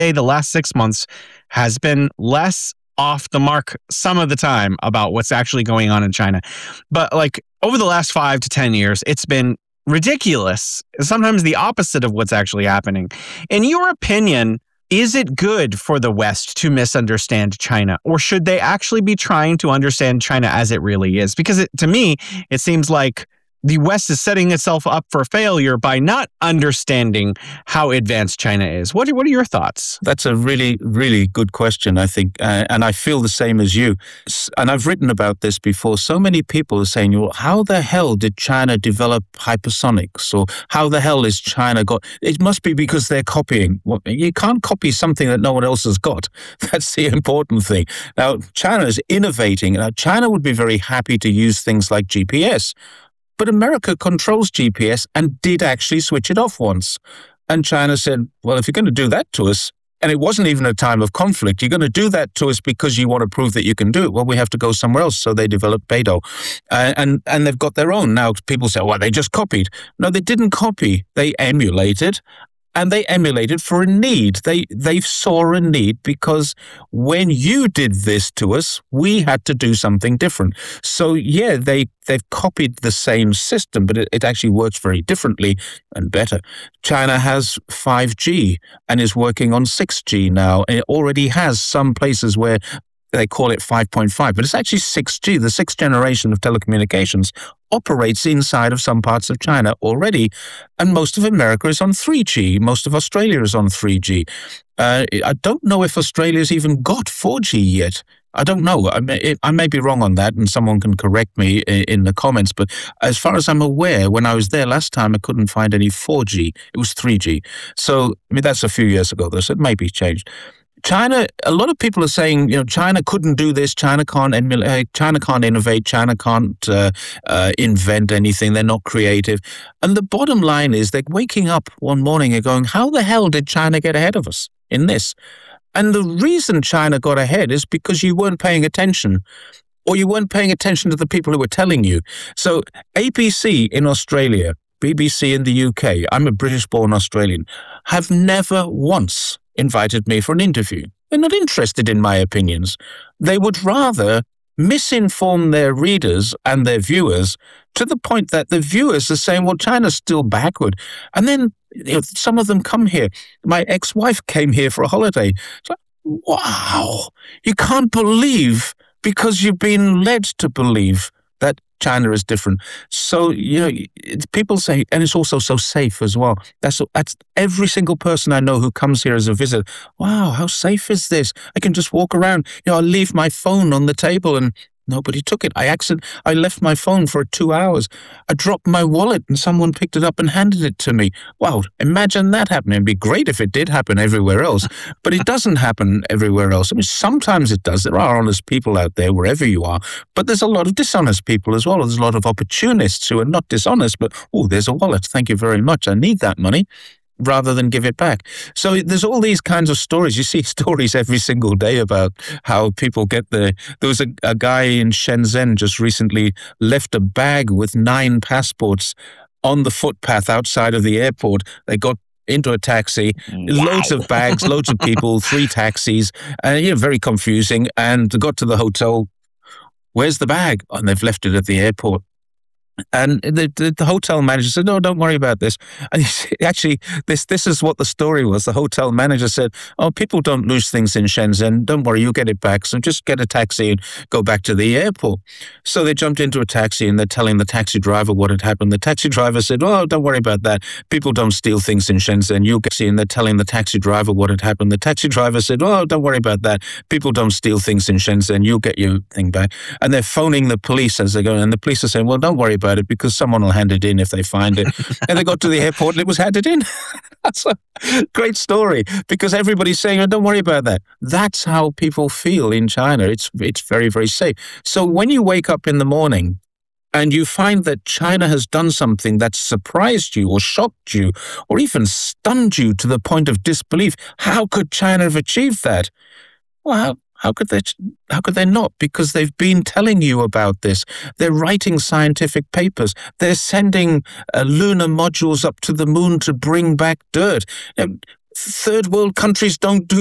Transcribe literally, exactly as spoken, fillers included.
the last six months has been less off the mark some of the time about what's actually going on in China. But like over the last five to ten years, it's been ridiculous. Sometimes the opposite of what's actually happening. In your opinion, is it good for the West to misunderstand China, or should they actually be trying to understand China as it really is? Because it, to me, it seems like the West is setting itself up for failure by not understanding how advanced China is. What are, what are your thoughts? That's a really, really good question, I think. Uh, and I feel the same as you. And I've written about this before. So many people are saying, well, how the hell did China develop hypersonics? Or how the hell is China got... It must be because they're copying. Well, you can't copy something that no one else has got. That's the important thing. Now, China is innovating. Now, China would be very happy to use things like G P S. But America controls G P S and did actually switch it off once. And China said, well, if you're going to do that to us, and it wasn't even a time of conflict, you're going to do that to us because you want to prove that you can do it. Well, we have to go somewhere else. So they developed Beidou. Uh, and, and they've got their own. Now people say, well, they just copied. No, they didn't copy. They emulated. And they emulated for a need. They they saw a need because when you did this to us, we had to do something different. So yeah, they, they've copied the same system, but it, it actually works very differently and better. China has five G and is working on six G now. And it already has some places where they call it five point five, but it's actually six G. The sixth generation of telecommunications operates inside of some parts of China already, and most of America is on three G. Most of Australia is on three G. Uh, I don't know if Australia's even got four G yet. I don't know. I may, it, I may be wrong on that, and someone can correct me in, in the comments, but as far as I'm aware, when I was there last time, I couldn't find any four G. It was three G. So, I mean, that's a few years ago, though, so it may be changed. China, a lot of people are saying, you know, China couldn't do this, China can't emulate, China can't innovate, China can't uh, uh, invent anything, they're not creative. And the bottom line is they're waking up one morning and going, how the hell did China get ahead of us in this? And the reason China got ahead is because you weren't paying attention, or you weren't paying attention to the people who were telling you. So A B C in Australia, B B C in the U K, I'm a British-born Australian, have never once invited me for an interview. They're not interested in my opinions. They would rather misinform their readers and their viewers to the point that the viewers are saying, well, China's still backward. And then you know, some of them come here. My ex-wife came here for a holiday. It's like, wow, you can't believe, because you've been led to believe that China is different. So, you know, people say, and it's also so safe as well. That's that's every single person I know who comes here as a visitor. Wow, how safe is this? I can just walk around. You know, I leave my phone on the table and nobody took it. I accident, I left my phone for two hours. I dropped my wallet and someone picked it up and handed it to me. Wow, imagine that happening. It'd be great if it did happen everywhere else, but it doesn't happen everywhere else. I mean, sometimes it does. There are honest people out there wherever you are, but there's a lot of dishonest people as well. There's a lot of opportunists who are not dishonest, but, oh, there's a wallet. Thank you very much. I need that money, rather than give it back. So there's all these kinds of stories. You see stories every single day about how people get the... There was a, a guy in Shenzhen just recently left a bag with nine passports on the footpath outside of the airport. They got into a taxi, wow. Loads of bags, loads of people, three taxis, and you know, very confusing. And got to the hotel. Where's the bag? And they've left it at the airport. And the, the, the hotel manager said, no, don't worry about this. And actually, this this is what the story was. The hotel manager said, oh, people don't lose things in Shenzhen. Don't worry, you'll get it back. So just get a taxi and go back to the airport. So they jumped into a taxi and they're telling the taxi driver what had happened. The taxi driver said, oh, don't worry about that. People don't steal things in Shenzhen. You'll get... And they're telling the taxi driver what had happened. The taxi driver said, oh, don't worry about that. People don't steal things in Shenzhen. You'll get your thing back. And they're phoning the police as they're going. And the police are saying, well, don't worry about it because someone will hand it in if they find it. And they got to the airport and it was handed in. That's a great story because everybody's saying, oh, don't worry about that. That's how people feel in China. It's it's very, very safe. So when you wake up in the morning and you find that China has done something that surprised you or shocked you or even stunned you to the point of disbelief, how could China have achieved that? Well, how, How could they How could they not? Because they've been telling you about this. They're writing scientific papers. They're sending uh, lunar modules up to the moon to bring back dirt. Now, third world countries don't do